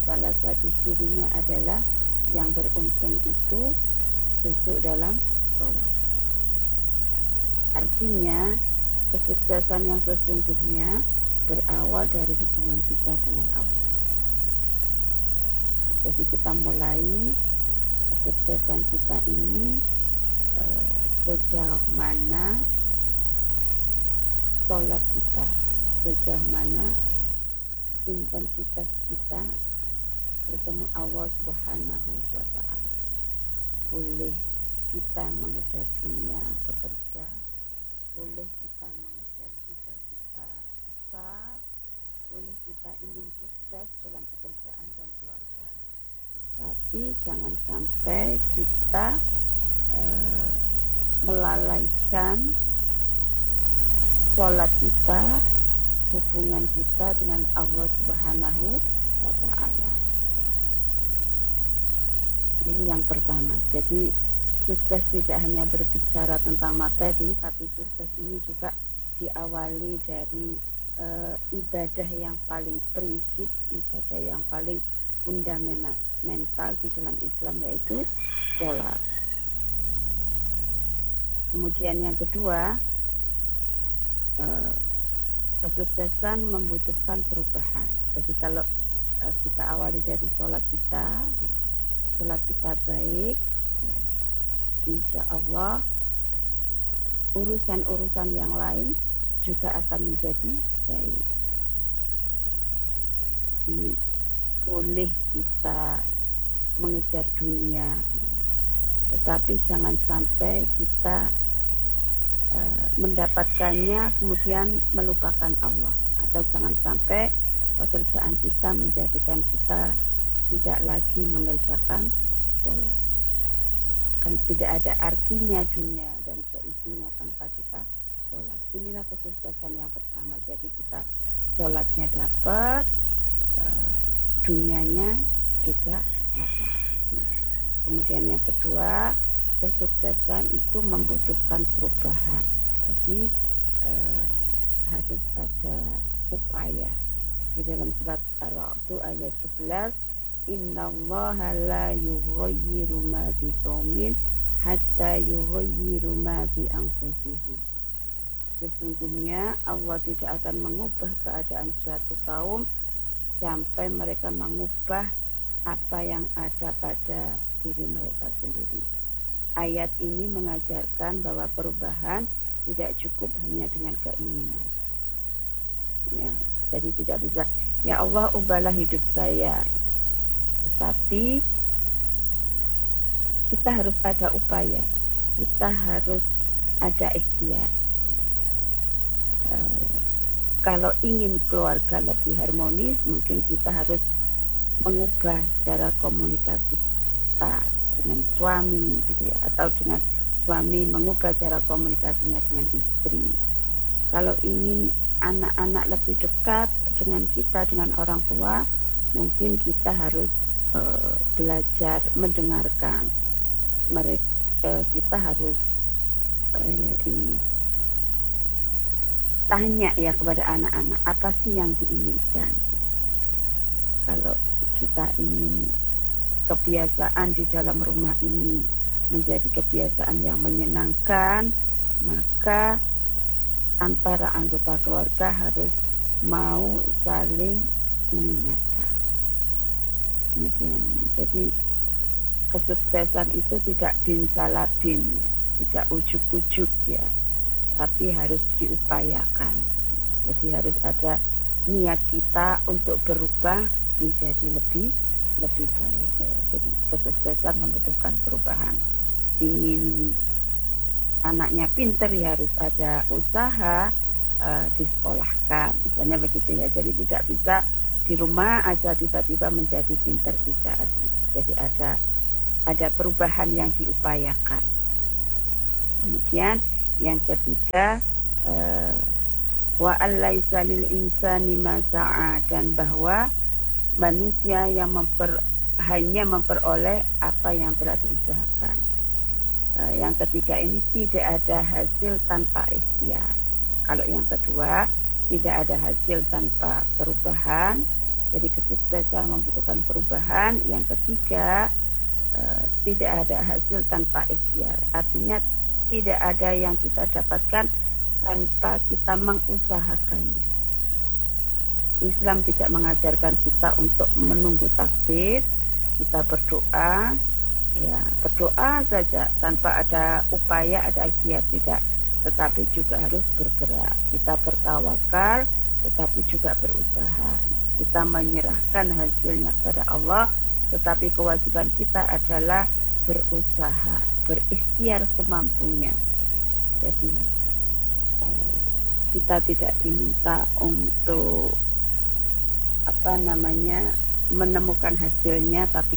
salah satu cirinya adalah yang beruntung itu khusyuk dalam sholat. Artinya kesuksesan yang sesungguhnya berawal dari hubungan kita dengan Allah. Jadi kita mulai kesuksesan kita ini sejauh mana sholat kita, sejauh mana intensitas kita bertemu Allah Subhanahu wa Ta'ala. Boleh kita mengejar dunia, bekerja, boleh kita mengejar cita-cita besar, boleh kita ingin sukses dalam pekerjaan dan keluarga, tetapi jangan sampai kita melalaikan sholat kita, hubungan kita dengan Allah Subhanahu wa Ta'ala. Ini yang pertama. Jadi sukses tidak hanya berbicara tentang materi, tapi sukses ini juga diawali dari ibadah yang paling prinsip, ibadah yang paling fundamental di dalam Islam, yaitu sholat. Kemudian yang kedua, kesuksesan membutuhkan perubahan. Jadi kalau kita awali dari sholat kita baik, ya, insya Allah urusan-urusan yang lain juga akan menjadi baik. Ini boleh kita mengejar dunia, tetapi jangan sampai kita mendapatkannya kemudian melupakan Allah, atau jangan sampai pekerjaan kita menjadikan kita tidak lagi mengerjakan sholat. Kan tidak ada artinya dunia dan seisinya tanpa kita sholat. Inilah kesuksesan yang pertama. Jadi kita sholatnya dapat, dunianya juga dapat. Kemudian yang kedua, kesuksesan itu membutuhkan perubahan. Jadi harus ada upaya. Di dalam surat Ar-Ra'd ayat 11, innallaha la yughayyiru ma biqaumin hatta yughayyiru ma bi anfusihim. Sesungguhnya Allah tidak akan mengubah keadaan suatu kaum sampai mereka mengubah apa yang ada pada diri mereka sendiri. Ayat ini mengajarkan bahwa perubahan tidak cukup hanya dengan keinginan. Ya, jadi tidak bisa, ya Allah ubahlah hidup saya. Tetapi kita harus ada upaya, kita harus ada ikhtiar. Kalau ingin keluarga lebih harmonis, mungkin kita harus mengubah cara komunikasi kita dengan suami, gitu ya, atau dengan suami mengubah cara komunikasinya dengan istri. Kalau ingin anak-anak lebih dekat dengan kita, dengan orang tua, mungkin kita harus belajar mendengarkan mereka. Kita harus tanya ya kepada anak-anak, apa sih yang diinginkan. Kalau kita ingin kebiasaan di dalam rumah ini menjadi kebiasaan yang menyenangkan, maka antara anggota keluarga harus mau saling mengingatkan. Kemudian, jadi kesuksesan itu tidak bin salabin, ya, tidak ujuk-ujuk, ya, tapi harus diupayakan. Jadi harus ada niat kita untuk berubah menjadi lebih baik, ya. Jadi kesuksesan membutuhkan perubahan. Ingin anaknya pinter, ya harus ada usaha, disekolahkan, misalnya begitu, ya. Jadi tidak bisa di rumah aja tiba-tiba menjadi pinter, tidak. Jadi ada perubahan yang diupayakan. Kemudian yang ketiga, wa allaisa lil insani ma sa'a, dan bahwa manusia yang hanya memperoleh apa yang telah diusahakan. Yang ketiga ini tidak ada hasil tanpa ikhtiar. Kalau yang kedua, tidak ada hasil tanpa perubahan. Jadi kesuksesan membutuhkan perubahan. Yang ketiga, tidak ada hasil tanpa ikhtiar. Artinya tidak ada yang kita dapatkan tanpa kita mengusahakannya. Islam tidak mengajarkan kita untuk menunggu takdir. Kita berdoa, ya berdoa saja tanpa ada upaya, ada ikhtiar, tidak. Tetapi juga harus bergerak. Kita bertawakal, tetapi juga berusaha. Kita menyerahkan hasilnya kepada Allah, tetapi kewajiban kita adalah berusaha, berikhtiar semampunya. Jadi kita tidak diminta untuk menemukan hasilnya, tapi